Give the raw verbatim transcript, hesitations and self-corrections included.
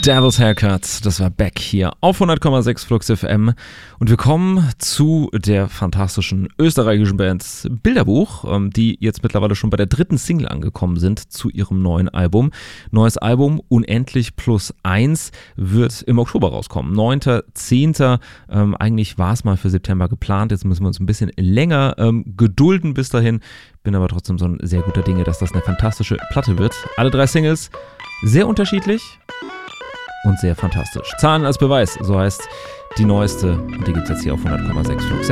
Devil's Haircut, das war Beck hier auf hundert Komma sechs Flux F M und wir kommen zu der fantastischen österreichischen Band Bilderbuch, die jetzt mittlerweile schon bei der dritten Single angekommen sind zu ihrem neuen Album. Neues Album Unendlich plus eins wird im Oktober rauskommen, neunter zehnter Ähm, eigentlich war es mal für September geplant, jetzt müssen wir uns ein bisschen länger ähm, gedulden bis dahin. Bin aber trotzdem so ein sehr guter Dinge, dass das eine fantastische Platte wird. Alle drei Singles sehr unterschiedlich und sehr fantastisch. Zahlen als Beweis, so heißt die neueste und die gibt es jetzt hier auf hundert Komma sechs Flux.